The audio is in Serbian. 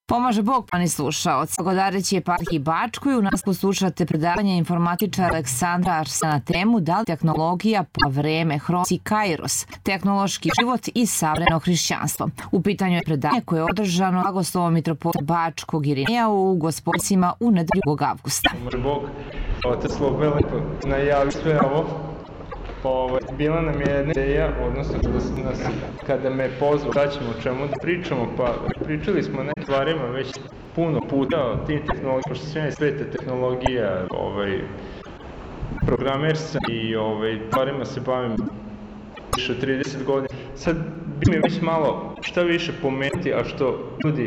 Pomaže Bog, pani slušaoci. Govoreći je Parhi Bačko i u nas poslušate predavanje informatičara Aleksandra Arsena na temu da li tehnologija pa vreme, Hronos i Kairos, tehnološki život i savremeno hrišćanstvo. U pitanju je predavanje koje je održano blagoslovom mitropolita Bačkog Irineja u Gospodcima u nedelju 2. avgusta. Pomaže Bog, otac Slobelepo najavi sve ovo. Bila nam je jedna ideja, odnosno kada me pozvao da ćemo o čemu da pričamo, pa pričali smo o nekim stvarima već puno puta o tim tehnologijama, pošto sve je sveta tehnologija, programer sam i stvarima se bavim više od 30 godina. Sad bi mi već malo šta više pomenuti, a što ljudi